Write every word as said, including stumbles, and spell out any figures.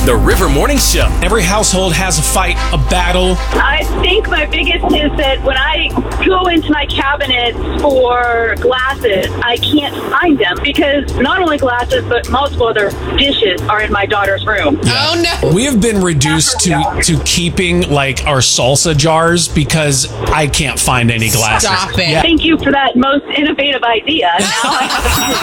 The River Morning Show. Every household has a fight, a battle. I think my biggest is that when I go into my cabinet for glasses, I can't find them because not only glasses, but multiple other dishes are in my daughter's room. Oh, no. We have been reduced to, to keeping like our salsa jars because I can't find any glasses. Stop it. Yeah. Thank you for that most innovative idea. Now I have a